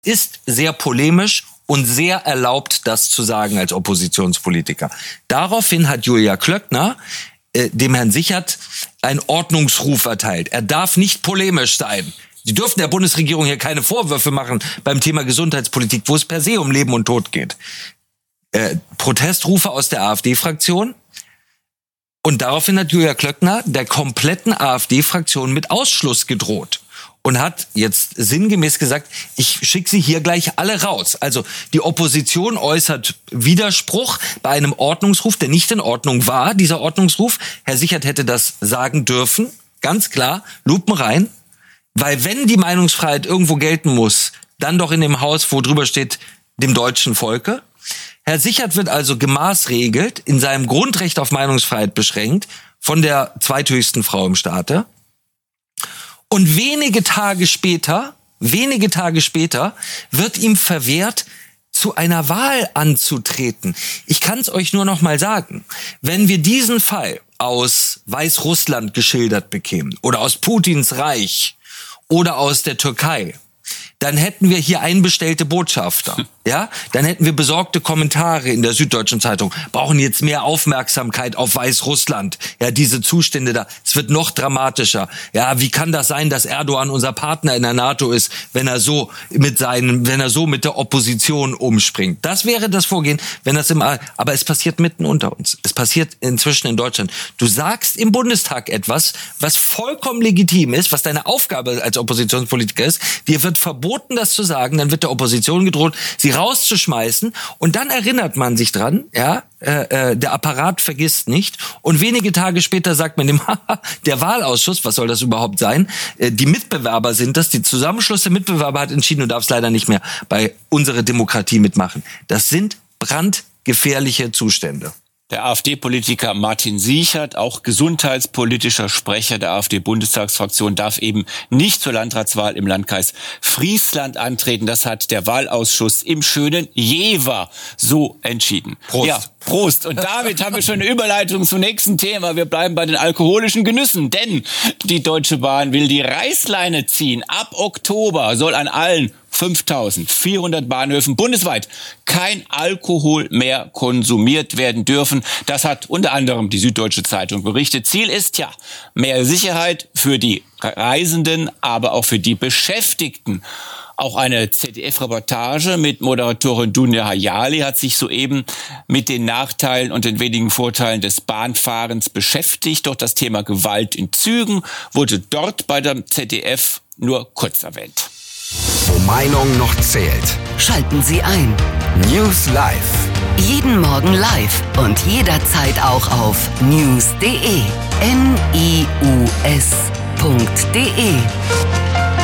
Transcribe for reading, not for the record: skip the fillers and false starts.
ist sehr polemisch und sehr erlaubt, das zu sagen als Oppositionspolitiker. Daraufhin hat Julia Klöckner dem Herrn Sichert einen Ordnungsruf erteilt. Er darf nicht polemisch sein. Sie dürfen der Bundesregierung hier keine Vorwürfe machen beim Thema Gesundheitspolitik, wo es per se um Leben und Tod geht. Protestrufe aus der AfD-Fraktion. Und daraufhin hat Julia Klöckner der kompletten AfD-Fraktion mit Ausschluss gedroht. Und hat jetzt sinngemäß gesagt, ich schicke sie hier gleich alle raus. Also die Opposition äußert Widerspruch bei einem Ordnungsruf, der nicht in Ordnung war, dieser Ordnungsruf. Herr Sichert hätte das sagen dürfen, ganz klar, Lupen rein. Weil wenn die Meinungsfreiheit irgendwo gelten muss, dann doch in dem Haus, wo drüber steht, dem deutschen Volke. Herr Sichert wird also gemaßregelt, in seinem Grundrecht auf Meinungsfreiheit beschränkt, von der zweithöchsten Frau im Staate. Und wenige Tage später wird ihm verwehrt, zu einer Wahl anzutreten. Ich kann es euch nur noch mal sagen. Wenn wir diesen Fall aus Weißrussland geschildert bekämen oder aus Putins Reich oder aus der Türkei, dann hätten wir hier einbestellte Botschafter. Ja, dann hätten wir besorgte Kommentare in der Süddeutschen Zeitung. Brauchen jetzt mehr Aufmerksamkeit auf Weißrussland. Ja, diese Zustände da. Es wird noch dramatischer. Ja, wie kann das sein, dass Erdogan unser Partner in der NATO ist, wenn er so mit der Opposition umspringt? Das wäre das Vorgehen, aber es passiert mitten unter uns. Es passiert inzwischen in Deutschland. Du sagst im Bundestag etwas, was vollkommen legitim ist, was deine Aufgabe als Oppositionspolitiker ist. Dir wird verboten, das zu sagen. Dann wird der Opposition gedroht, sie rauszuschmeißen, und dann erinnert man sich dran, ja, der Apparat vergisst nicht, und wenige Tage später sagt man dem, der Wahlausschuss, was soll das überhaupt sein? Die Mitbewerber sind das, die Zusammenschluss der Mitbewerber hat entschieden, du darfst leider nicht mehr bei unserer Demokratie mitmachen. Das sind brandgefährliche Zustände. Der AfD-Politiker Martin Sichert, auch gesundheitspolitischer Sprecher der AfD-Bundestagsfraktion, darf eben nicht zur Landratswahl im Landkreis Friesland antreten. Das hat der Wahlausschuss im schönen Jever so entschieden. Prost. Ja, Prost. Und damit haben wir schon eine überleitung zum nächsten Thema. Wir bleiben bei den alkoholischen Genüssen, denn die Deutsche Bahn will die Reißleine ziehen. Ab Oktober soll an allen 5.400 Bahnhöfen bundesweit kein Alkohol mehr konsumiert werden dürfen. Das hat unter anderem die Süddeutsche Zeitung berichtet. Ziel ist ja mehr Sicherheit für die Reisenden, aber auch für die Beschäftigten. Auch eine ZDF-Reportage mit Moderatorin Dunja Hayali hat sich soeben mit den Nachteilen und den wenigen Vorteilen des Bahnfahrens beschäftigt. Doch das Thema Gewalt in Zügen wurde dort bei dem ZDF nur kurz erwähnt. Wo Meinung noch zählt. Schalten Sie ein. News Live. Jeden Morgen live und jederzeit auch auf news.de. NIUS.de